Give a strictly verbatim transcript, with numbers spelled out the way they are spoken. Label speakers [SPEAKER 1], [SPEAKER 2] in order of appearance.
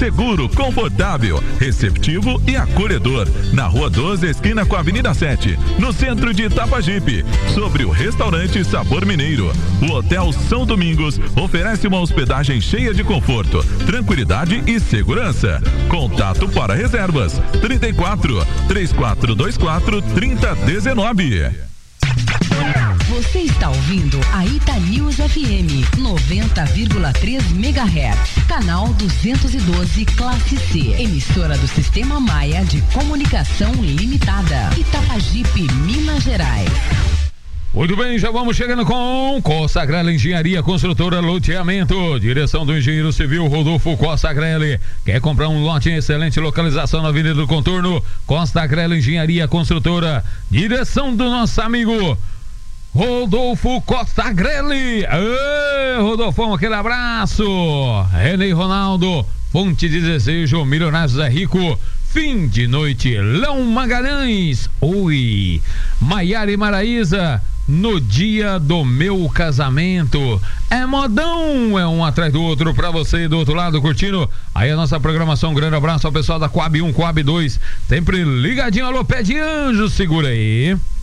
[SPEAKER 1] seguro, confortável, receptivo e acolhedor. Na Rua doze, esquina com a Avenida sete, no centro de Itapajipe, sobre o restaurante Sabor Mineiro. O Hotel São Domingos oferece uma hospedagem cheia de conforto, tranquilidade e segurança. Contato para reservas: trinta e quatro, três quatro dois quatro, trinta dezenove.
[SPEAKER 2] Você está ouvindo a Ita News F M noventa vírgula três megahertz, canal duzentos e doze, classe C, emissora do Sistema Maia de Comunicação Limitada, Itapajipe, Minas Gerais.
[SPEAKER 3] Muito bem, já vamos chegando com Costa Grelli Engenharia Construtora Loteamento, direção do engenheiro civil Rodolfo Costa Grelli. Quer comprar um lote em excelente localização na Avenida do Contorno? Costa Grelli Engenharia Construtora, direção do nosso amigo Rodolfo Costa Grelli. Ê, Rodolfão, aquele abraço. René Ronaldo, Fonte de Desejo, Milionários é Rico, Fim de Noite, Lão Magalhães, oi, Maiara e Maraísa, No Dia do Meu Casamento, é modão, é um atrás do outro pra você do outro lado curtindo aí a nossa programação. Um grande abraço ao pessoal da Coab um, Coab dois, sempre ligadinho. Alô, Pé de Anjo, segura aí.